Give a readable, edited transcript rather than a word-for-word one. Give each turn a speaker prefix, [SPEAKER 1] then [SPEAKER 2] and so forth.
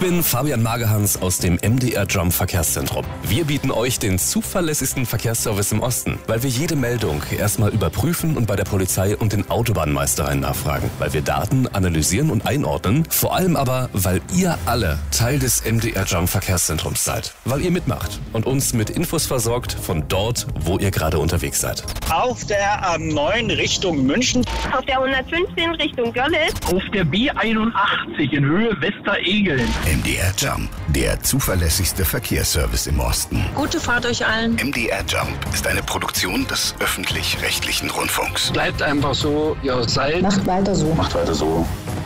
[SPEAKER 1] bin Fabian Magehans aus dem MDR Jump Verkehrszentrum. Wir bieten euch den zuverlässigsten Verkehrsservice im Osten, weil wir jede Meldung erstmal überprüfen und bei der Polizei und den Autobahnmeistereien nachfragen. Weil wir Daten analysieren und einordnen, vor allem aber, weil ihr alle Teil des MDR Jump Verkehrszentrums seid. Weil ihr mitmacht und uns mit Infos versorgt von dort, wo ihr gerade unterwegs seid.
[SPEAKER 2] Auf der A9 Richtung München.
[SPEAKER 3] Auf der 115 Richtung Görlitz.
[SPEAKER 4] Auf der B81 in Höhe Westeregeln.
[SPEAKER 5] MDR Jump, der zuverlässigste Verkehrsservice im Osten.
[SPEAKER 6] Gute Fahrt euch allen.
[SPEAKER 5] MDR Jump ist eine Produktion des öffentlich-rechtlichen Rundfunks.
[SPEAKER 4] Bleibt einfach so, wie ihr seid.
[SPEAKER 7] Macht weiter so.
[SPEAKER 5] Macht weiter so.